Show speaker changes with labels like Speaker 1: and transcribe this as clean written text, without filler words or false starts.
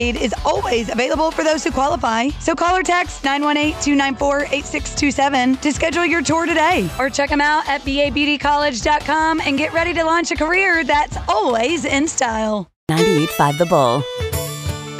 Speaker 1: Aid is always available for those who qualify. So call or text 918-294-8627 to schedule your tour today. Or check them out at babeautycollege.com and get ready to launch a career that's always in style.
Speaker 2: 98.5 The Bull.